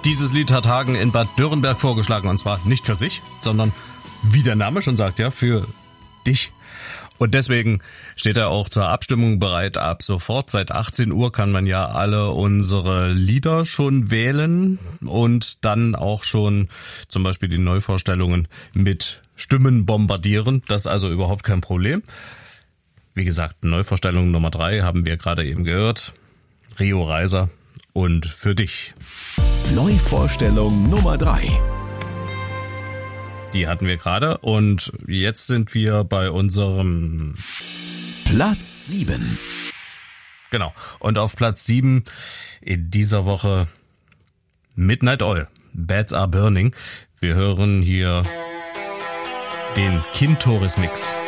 Dieses Lied hat Hagen in Bad Dürrenberg vorgeschlagen, und zwar nicht für sich, sondern, wie der Name schon sagt, ja, für dich. Und deswegen steht er auch zur Abstimmung bereit. Ab sofort, seit 18 Uhr, kann man ja alle unsere Lieder schon wählen und dann auch schon zum Beispiel die Neuvorstellungen mit Stimmen bombardieren. Das ist also überhaupt kein Problem. Wie gesagt, Neuvorstellung Nummer 3 haben wir gerade eben gehört. Rio Reiser und Für dich. Neuvorstellung Nummer 3. Die hatten wir gerade und jetzt sind wir bei unserem Platz 7. Genau. Und auf Platz 7 in dieser Woche Midnight Oil, Beds Are Burning. Wir hören hier den Kintoris Mix.